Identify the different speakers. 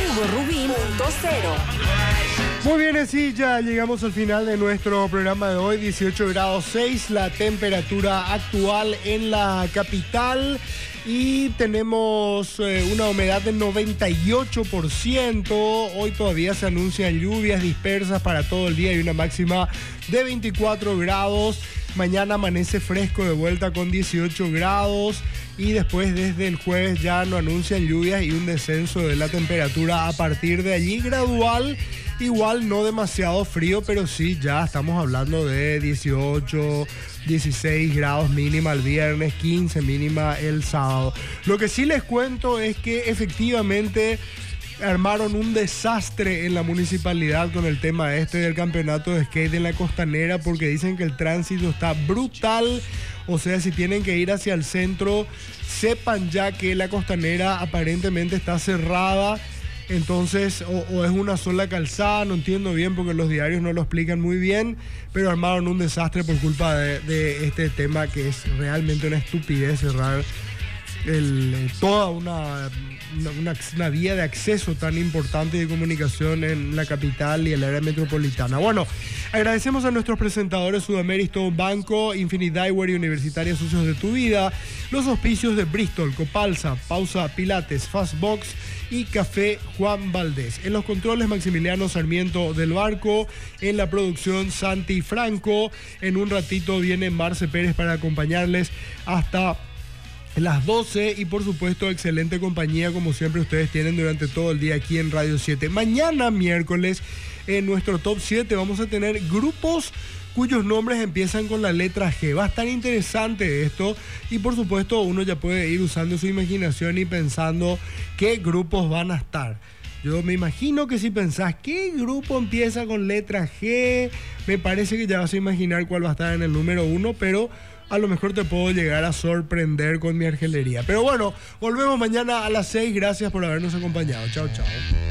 Speaker 1: Rubín.cero.
Speaker 2: Muy bien, así ya llegamos al final de nuestro programa de hoy, 18 grados 6, la temperatura actual en la capital y tenemos una humedad del 98%, hoy todavía se anuncian lluvias dispersas para todo el día y una máxima de 24 grados, mañana amanece fresco de vuelta con 18 grados y después desde el jueves ya no anuncian lluvias y un descenso de la temperatura a partir de allí gradual. Igual no demasiado frío, pero sí, ya estamos hablando de 18, 16 grados mínima el viernes, 15 mínima el sábado. Lo que sí les cuento es que efectivamente armaron un desastre en la municipalidad con el tema del campeonato de skate en la Costanera, porque dicen que el tránsito está brutal. O sea, si tienen que ir hacia el centro, sepan ya que la Costanera aparentemente está cerrada. Entonces, o es una sola calzada, no entiendo bien porque los diarios no lo explican muy bien, pero armaron un desastre por culpa de este tema que es realmente una estupidez cerrar toda una vía de acceso tan importante de comunicación en la capital y el área metropolitana. Bueno, agradecemos a nuestros presentadores Sudamérica Banco, Infinite Eyewear y Universitaria Socios de tu Vida, los auspicios de Bristol, Copalsa, Pausa Pilates, Fastbox y Café Juan Valdés. En los controles Maximiliano Sarmiento del Barco, en la producción Santi Franco. En un ratito viene Marce Pérez para acompañarles hasta las 12 y por supuesto excelente compañía como siempre ustedes tienen durante todo el día aquí en Radio 7. Mañana miércoles en nuestro Top 7 vamos a tener grupos cuyos nombres empiezan con la letra G. Va a estar interesante esto y por supuesto uno ya puede ir usando su imaginación y pensando qué grupos van a estar. Yo me imagino que si pensás qué grupo empieza con letra G, me parece que ya vas a imaginar cuál va a estar en el número 1, pero a lo mejor te puedo llegar a sorprender con mi argelería. Pero bueno, volvemos mañana a las 6. Gracias por habernos acompañado. Chao, chao.